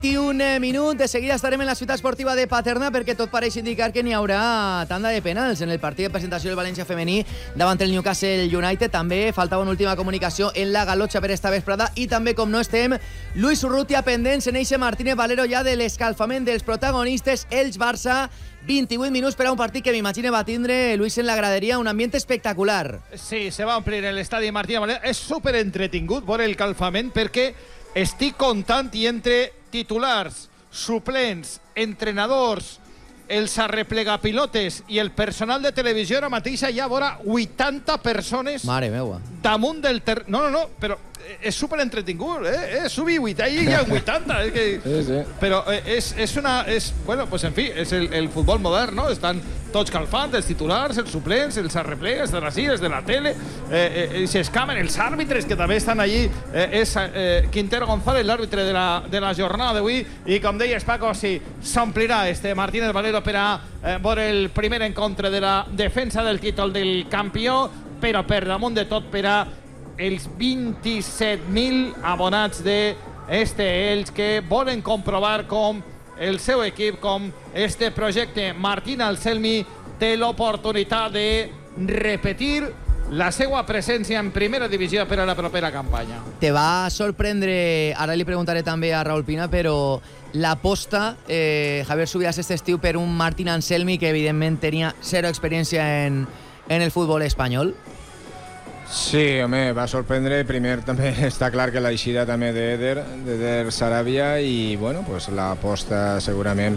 21 minuts, de seguida estarem en la ciutat esportiva de Paterna perquè tot pareix indicar que n'hi haurà tanda de penals en el partit de presentació del València femení davant el Newcastle United. També faltava una última comunicació en la Galotxa per esta vesprada i també, com no estem, Luis Urrutia pendents en eixe Martínez Valero ja de l'escalfament dels protagonistes, Elx Barça. 28 minuts per a un partit que m'imagine va tindre, Luis, en la graderia un ambient espectacular. Sí, se va a omplir el estadi Martínez Valero. És super entretingut veure el calfament perquè estic comptant i entre titulars, suplents, entrenadors, els arreplegapilotes i el personal de televisió ara mateix hi ha vora 80 persones Mare meua. damunt del No, però és super entretingut, Subir 8, ahí hi ha 80. És que... Sí. Però bueno, pues en fi, és el futbol modern, no? Estan tots calfant, els titulars, els suplents, els arreplegues, els de la CIE, els de la tele, s'escamen, els àrbitres que també estan allí. És Quintero González, l'àrbitre de la jornada d'avui, i com deies, Paco, sí, s'omplirà este Martínez Valero per a veure el primer encontre de la defensa del títol del campió, però per damunt de tot per a els 27.000 abonats d'este Elx que volen comprovar com el seu equip, com este projecte Martín Anselmi té l'oportunitat de repetir la seva presència en primera divisió per a la propera campanya. Te va sorprendre, ara li preguntaré també a Raúl Pina, però l'aposta, Javier Subirás este estiu per un Martín Anselmi que evidentment tenia zero experiència en el futbol espanyol. Sí, home, va sorprendre. Primer també està clar que l'eixida també d'Eder Sarabia i, bueno, pues l'aposta segurament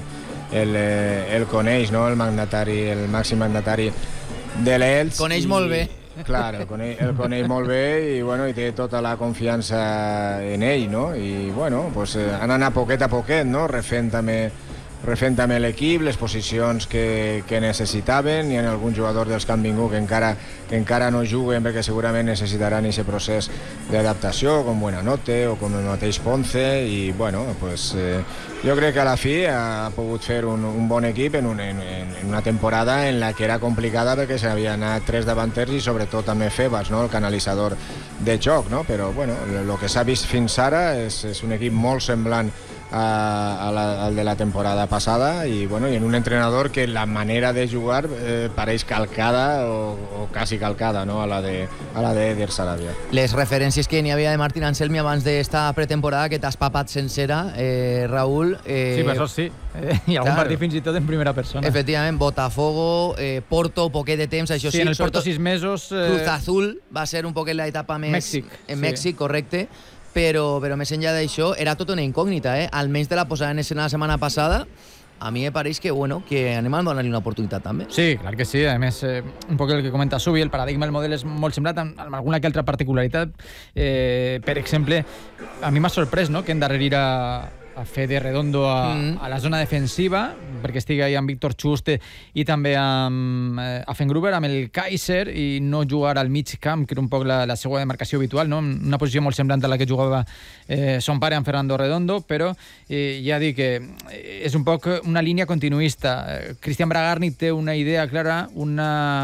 el coneix, no? El màxim magnatari de l'Elx. Coneix molt bé. Clar, el coneix molt bé i, bueno, i té tota la confiança en ell, no? I, bueno, pues han anat poquet a poquet, no? Refent també l'equip, les posicions que necessitaven. Hi ha alguns jugadors dels que han vingut que encara no juguen perquè segurament necessitaran aquest procés d'adaptació, com Buenanote o com el mateix Ponce, i bueno, pues, jo crec que a la fi ha pogut fer un bon equip en una temporada en la que era complicada perquè s'havien anat 3 davanters i sobretot també Febas, no? El canalitzador de joc, no? Però bueno, el que s'ha vist fins ara és un equip molt semblant al de la temporada passada i, bueno, i en un entrenador que la manera de jugar pareix calcada o quasi calcada, no? a la d'Eder Sarabia. Les referències que n'hi havia de Martín Anselmi abans d'esta pretemporada que t'has papat sencera, Raúl. Sí, per això sí. I algun partit fins i tot en primera persona. Efectivament, Botafogo, Porto, poquet de temps, això sí. Sí, en el Porto 6 mesos... Cruz Azul va ser un poquet l'etapa més... Mèxic, correcte. Però més enllà d'això, era tot una incògnita, almenys de la posada en escena la setmana passada. A mi me pareix que, bueno, que anem a donar-li una oportunitat també. Sí, clar que sí. A més, un poc el que comenta Subi, el paradigma del model és molt semblat amb alguna que altra particularitat. Per exemple, a mi m'ha sorprès, no?, que endarrerira a Fede Redondo a la zona defensiva, perquè estigui ahí amb Víctor Chuste i també amb Affengruber, amb el Kaiser, i no jugar al mig camp, que era un poc la seva demarcació habitual, no? Una posició molt semblant a la que jugava son pare amb Fernando Redondo, però ja dic que és un poc una línia continuista. Cristian Bragarni té una idea clara, un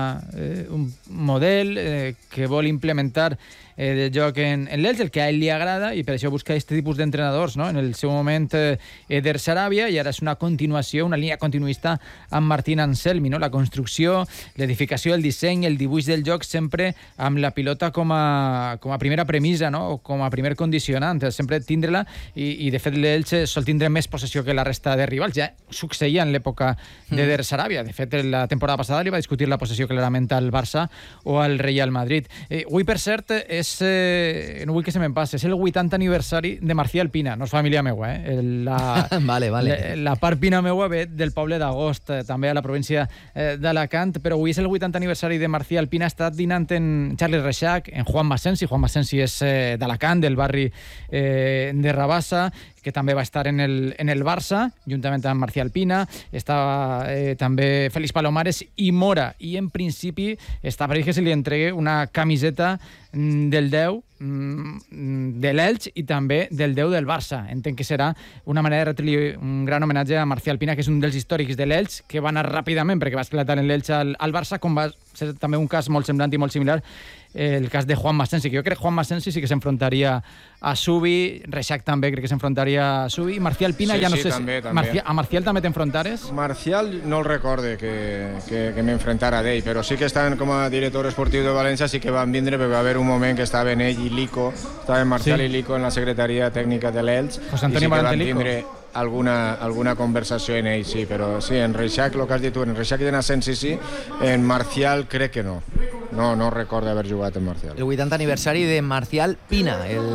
model que vol implementar de joc en l'Elx, el que a ell li agrada, i per això busca aquest tipus d'entrenadors, no? En el seu moment Eder Sarabia, i ara és una continuació, una línia continuista amb Martín Anselmi, no? La construcció, l'edificació, el disseny, el dibuix del joc, sempre amb la pilota com a primera premissa, no? O com a primer condicionant, sempre tindre-la, i de fet l'Elx sol tindre més possessió que la resta de rivals. Ja succeïa en l'època d'Eder Sarabia. De fet, la temporada passada li va discutir la possessió clarament al Barça o al Real Madrid. Avui, per cert, no vull que se me'n passi, és el 80 aniversari de Marcial Pina, no és família meua, Vale. La part Pina meua ve del poble d'Agost, també a la província d'Alacant, però avui és el 80 aniversari de Marcial Pina. Ha estat dinant en Charles Reixac, en Juan Masensi. Juan Masensi és d'Alacant, del barri de Rabassa, que també va estar en el Barça, juntament amb Marcial Pina. Estava també Félix Palomares i Mora, i en principi està previst que se li entregue una camiseta del 10 de l'Elx i també del 10 del Barça. Entenc que serà una manera de retre un gran homenatge a Marcial Pina, que és un dels històrics de l'Elx, que va anar ràpidament perquè va esclatar en l'Elx al Barça, com va ser també un cas molt semblant i molt similar el cas de Juan Masensi, que jo crec que Juan Masensi sí que s'enfrontaria a Subi, Reixac també crec que s'enfrontaria a Subi, i Marcial Pina sí, ja no sí, sé també, si... també. A Marcial també t'enfrontares? Marcial no el recorde que m'enfrontara d'ell, però sí que estan com a director esportiu de València, sí que van vindre perquè va haver un moment que estaven ell i Lico, estaven Marcial i Lico en la secretaria tècnica de l'Elx, i sí que van tindre alguna conversació en ell, sí, però sí, en Reixac, el que has dit tu, en Reixac i en Asensi sí, en Marcial crec que no. No recordo haver jugat en Marcial. El 80 aniversari de Marcial Pina,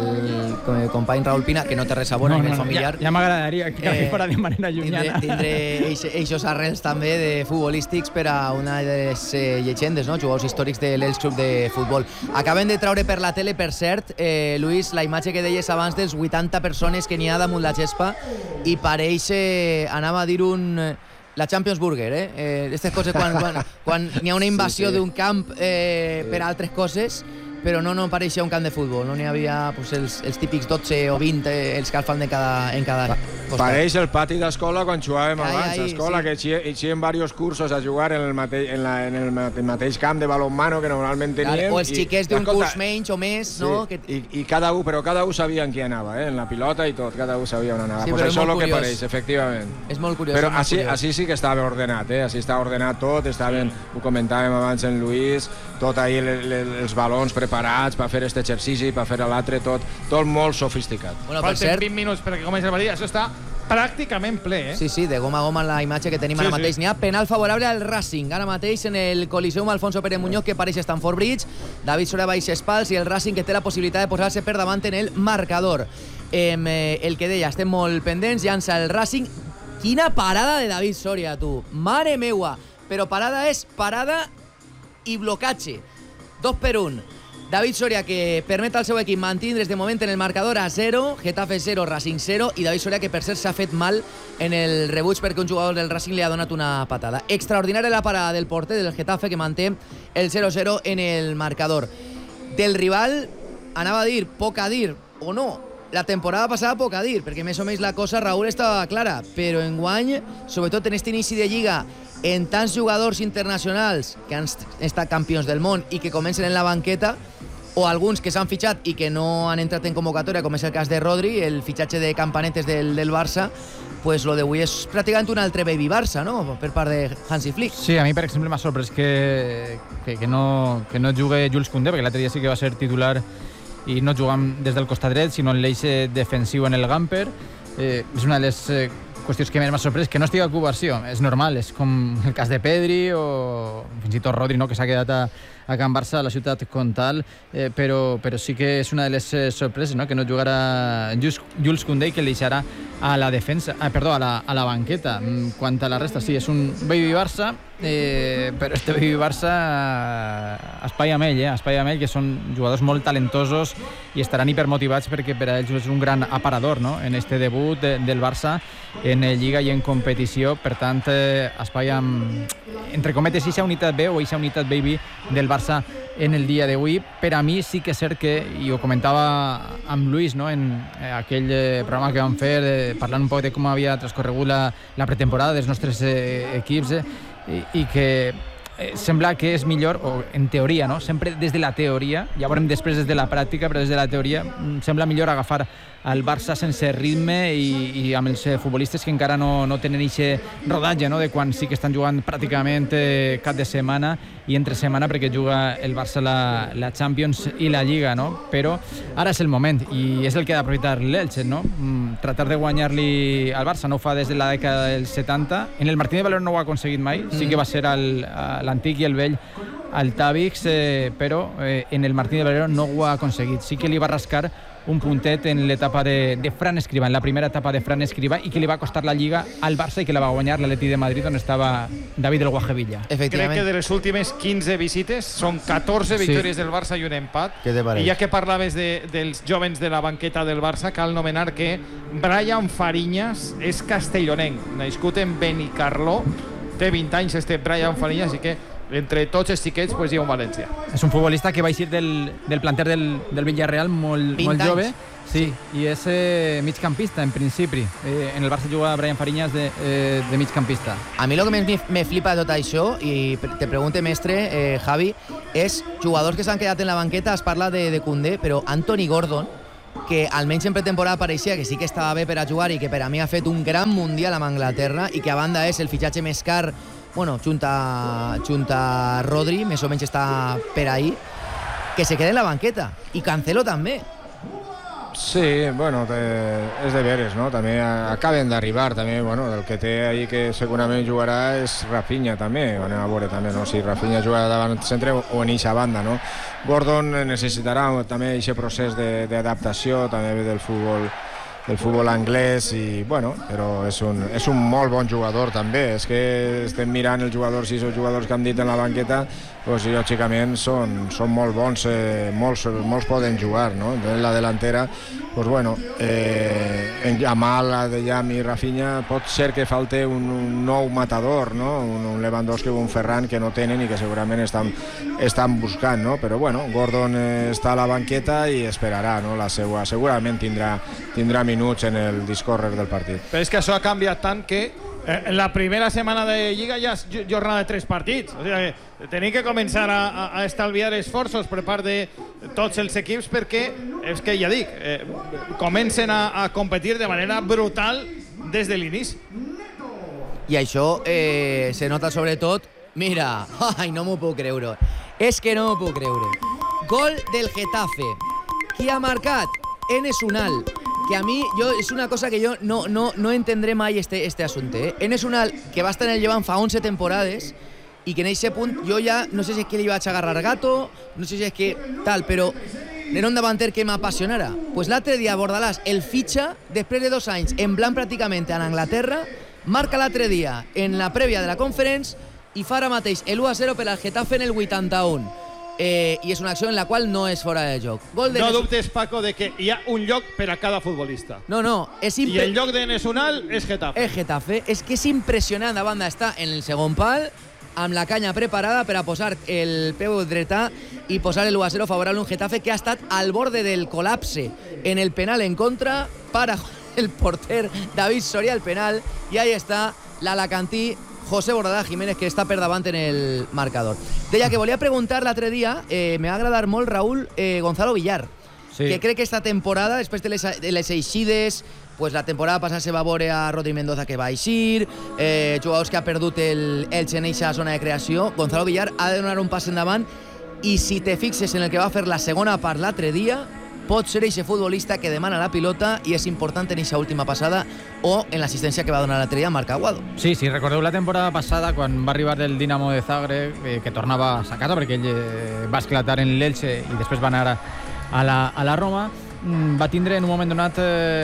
el company Raúl Pina, que no té res a veure a nivell familiar. Ja m'agradaria que fora de manera llunyana. Tindre eixos arrels també de futbolístics per a una de les llegendes, no? Jugadors històrics de l'Elx Club de Futbol. Acaben de traure per la tele, per cert, Luis, la imatge que deies abans dels 80 persones que n'hi ha damunt la gespa i pareix, anava a dir la Champions Burger, aquestes coses quan n'hi ha una invasió d'un camp per altres coses, però no pareixia un camp de futbol, no n'hi havia els típics 12 o 20 els que fan en cada costat. Pareix el pati d'escola quan jugàvem abans, a escola, que eixien diversos cursos a jugar en el mateix camp de balonmano que normalment teníem. O els xiquets d'un curs menys o més, no? I cada un sabia en qui anava, en la pilota i tot, cada un sabia on anava. Pues això és el que pareix, efectivament. És molt curiós. Però així sí que estava ordenat, així està ordenat tot, ho comentàvem abans en Luis, tot ahí els balons preparats per fer aquest exercici, per fer l'altre, tot molt sofisticat. Falten 20 minuts perquè comenci el partit, això està pràcticament ple, Sí, de goma a goma la imatge que tenim ara mateix. N'hi ha penal favorable al Racing, ara mateix en el Coliseum Alfonso Pérez Muñoz, que pareix Stamford Bridge, David Soria baixes pals i el Racing que té la possibilitat de posar-se per davant en el marcador. El que deia, estem molt pendents, llança el Racing. Quina parada de David Soria, tu! Mare meua! Però parada és parada i blocatge. 2-1. David Soria, que permet al seu equip mantindre's de moment en el marcador a 0, Getafe 0, Racing 0, i David Soria, que per cert s'ha fet mal en el rebuig perquè un jugador del Racing li ha donat una patada. Extraordinària la parada del porter del Getafe, que manté el 0-0 en el marcador. Del rival, anava a dir, poc a dir, o no, la temporada passada poc a dir, perquè més o menys la cosa, Raúl, estava clara, però enguany, sobretot en aquest inici de Lliga, en tants jugadors internacionals que han estat campions del món i que comencen en la banqueta, o alguns que s'han fitxat i que no han entrat en convocatòria, com és el cas de Rodri, el fitxatge de Campanetes del Barça, pues lo d'avui és pràcticament un altre baby Barça, no?, per part de Hansi Flick. Sí, a mi, per exemple, m'ha sorprès que no jugui Jules Koundé, perquè l'altre dia sí que va ser titular i no jugant des del costat dret, sinó en l'eix defensiu en el Gamper. És una de les qüestions que més m'ha sorprès, que no estigui a conversió. És normal, és com el cas de Pedri o fins i tot Rodri, no?, que s'ha quedat a Can Barça, a la ciutat comtal, però sí que és una de les sorpreses, no?, que no jugarà Jules Koundé, que el deixarà a la defensa, a la banqueta. Quant a la resta, sí, és un baby Barça, però este baby Barça espai amb ell, que són jugadors molt talentosos i estaran hipermotivats perquè per a ells és un gran aparador, no?, en este debut del Barça en Lliga i en competició. Per tant, espai amb, entre cometes, eixa unitat B o eixa unitat baby del Barça en el dia d'avui. Per a mi sí que és cert que, i ho comentava amb Luis, no?, en aquell programa que vam fer, parlant un poc de com havia transcorregut la pretemporada dels nostres equips, i que sembla que és millor, o en teoria, no?, sempre des de la teoria, ja veurem després des de la pràctica, però des de la teoria sembla millor agafar el Barça sense ritme i amb els futbolistes que encara no tenen aquest rodatge, no?, de quan sí que estan jugant pràcticament cap de setmana i entre setmana, perquè juga el Barça la Champions i la Lliga, no? Però ara és el moment i és el que ha d'aprofitar l'Elche, no? Tratar de guanyar-li al Barça. No ho fa des de la dècada dels 70. En el Martínez Valero no ho ha aconseguit mai, sí que va ser l'antic i el vell al Tàvix, però en el Martínez Valero no ho ha aconseguit. Sí que li va rascar un puntet en l'etapa de Fran Escribá, en la primera etapa de Fran Escribá, i que li va costar la Lliga al Barça i que la va guanyar l'Atleti de Madrid, on estava David el Guajevilla. Crec que de les últimes 15 visites són 14 victòries del Barça i un empat. I ja que parlaves dels jovens de la banqueta del Barça, cal nomenar que Brian Fariñas és castellonenc, nascut en Benicarló, té 20 anys este Brian Fariñas, així que entre tots els xiquets pues, hi ha un València. És un futbolista que va eixir del planter del Villarreal molt jove. Sí, i és migcampista, en principi. En el Barça juga Brian Fariñas de migcampista. A mi el que més me flipa de tot això, i te pregunte, mestre, Javi, és jugadors que s'han quedat en la banqueta. Es parla de Koundé, però Anthony Gordon, que almenys en pretemporada pareixia que sí que estava bé per a jugar i que per a mi ha fet un gran mundial amb Anglaterra i que a banda és el fitxatge més car, bueno, junta Rodri, més o menys està per ahí, que se quede en la banqueta. I Cancelo també. Sí, bueno, és de veres, no? També acaben d'arribar, també, bueno, el que té ahí que segurament jugarà és Rafinha també, anem a veure també, no? Si Rafinha jugarà davant centre o en eixa banda, no? Gordon necessitarà també aquest procés d'adaptació també del futbol anglès i, bueno, però és un molt bon jugador també. És que estem mirant els jugadors i els jugadors que han dit en la banqueta, doncs lògicament són molt bons, molts poden jugar, no? Entonces la delantera, doncs bueno, en Yamal, Adeyam i Rafinha pot ser que falte un nou matador, no? Un Lewandowski o un Ferran que no tenen i que segurament estan buscant, no? Però bueno, Gordon està a la banqueta i esperarà, no? Segurament tindrà minuts en el discórrer del partit. Però és que això ha canviat tant que en la primera setmana de Lliga ja és jornada de 3 partits. O sigui que tenim que començar a estalviar esforços per part de tots els equips perquè, és que ja dic, comencen a competir de manera brutal des de l'inici. I això se nota sobretot, mira, ai, no m'ho puc creure. És que no m'ho puc creure. Gol del Getafe. Qui ha marcat? Enes Unal. Que a mi, és una cosa que jo no entendré mai este assumpte. Enes Unal, que va estar en el Llevant fa 11 temporades i que en aquest punt jo ja no sé si és que li vaig agarrar gato, no sé si és que tal, però era un davanter que m'apassionara. Pues l'altre dia Bordalàs el fitxa després de 2 anys en blanc pràcticament en Anglaterra, marca l'altre dia en la prèvia de la Conference i fa ara mateix l'1-0 per al Getafe en el 81. I és una acció en la qual no és fora de joc. No dubtes, Paco, de que hi ha un lloc per a cada futbolista. No, és I el lloc d'Enes Unal és Getafe. És Getafe. És que és impressionant. La banda està en el segon pal, amb la canya preparada per a posar el peu dretà i posar el 1-0 favorable a un Getafe que ha estat al borde del col·lapse en el penal en contra para el porter David Soria el penal, i ahí està l'alacantí José Bordalás Jiménez, que està per davant en el marcador. Deia que volia preguntar l'altre dia, me va agradar molt, Raúl, Gonzalo Villar, sí, que crec que esta temporada, després de les eixides, pues la temporada passada se va veure a Rodri Mendoza que va eixir, jugadors que ha perdut el Elche en eixa zona de creació. Gonzalo Villar ha de donar un pas endavant i si te fixes en el que va fer la segona part l'altre dia, pot ser eixe futbolista que demana la pilota i és important en eixa última passada o en l'assistència que va donar l'altre dia Marc Aguado. Sí, recordeu la temporada passada quan va arribar del Dinamo de Zagreb, que tornava a casa perquè ell va esclatar en l'Elche i després va anar a la Roma, va tindre en un moment donat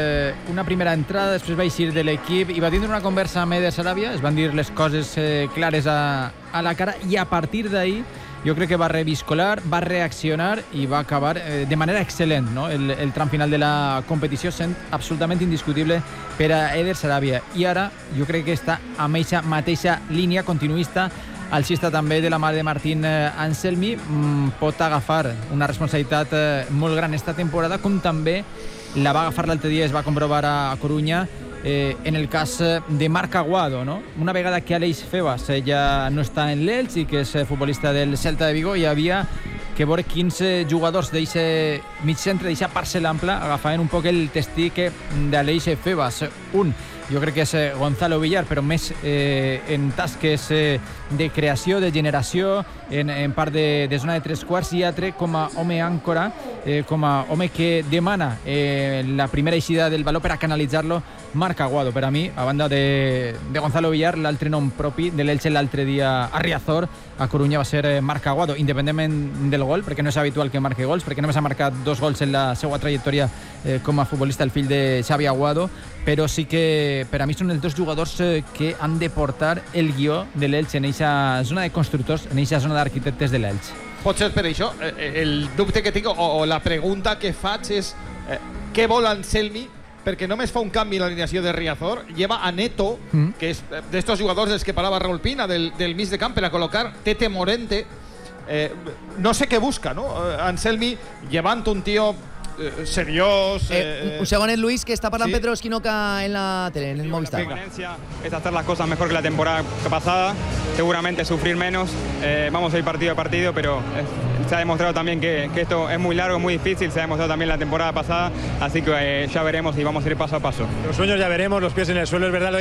una primera entrada, després va eixir de l'equip i va tindre una conversa amb Eder Sarabia, es van dir les coses clares a la cara i a partir d'ahí jo crec que va reviscolar, va reaccionar i va acabar de manera excel·lent, no? El tram final de la competició sent absolutament indiscutible per a Eder Sarabia. I ara jo crec que està amb aquesta mateixa línia continuista, alcista també de la mà de Martín Anselmi, pot agafar una responsabilitat molt gran esta temporada, com també la va agafar l'altre dia, es va comprovar a Corunya, en el cas de Marc Aguado, no? Una vegada que Aleix Febas ja no està en l'Elx i que és futbolista del Celta de Vigo, hi havia que veure quins jugadors d'aquest mig centre, d'aquesta parcel·la ampla, agafaven un poc el testic d'Aleix Febas. Un, jo crec que és Gonzalo Villar, però més en tasques de creació, de generació, en part de zona de 3/4, i altre com a home àncora, com a home que demana la primera eixida del valor per a canalitzar-lo, Marc Aguado. Per a mi, a banda de Gonzalo Villar, l'altre nom propi de l'Elche l'altre dia a Riazor, a Corunya, va ser Marc Aguado, independentment del gol, perquè no és habitual que marqui gols, perquè només ha marcat 2 gols en la seva trajectòria com a futbolista, el fill de Xavi Aguado, però sí que per a mi són els 2 jugadors que han de portar el guió de l'Elche en aquesta zona de constructors, en aquesta zona d'arquitectes de l'Elche. Pot ser per això. El dubte que tinc o la pregunta que faig és què vol Anselmi perquè només fa un canvi en l'alineació de Riazor, lleva a Neto, que és d'estos jugadors dels que parlava Raúl Pina, del mig de camp, per a col·locar Tete Morente. No sé què busca, ¿no? Anselmi llevant un tío seriós. Un segonet, Luis, que está parlant Pedro Esquinoca en la tele, en el Movistar. La permanencia es hacer las cosas mejor que la temporada pasada, seguramente sufrir menos, vamos a ir partido a partido, pero se ha demostrado también que esto es muy largo, muy difícil, se ha demostrado también la temporada pasada, así que ya veremos y vamos a ir paso a paso. Los sueños ya veremos, los pies en el suelo, es verdad.